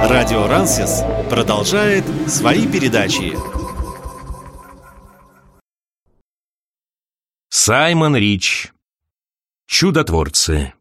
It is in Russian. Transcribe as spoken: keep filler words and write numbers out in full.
Радио Рансис продолжает свои передачи. Саймон Рич. Чудотворцы.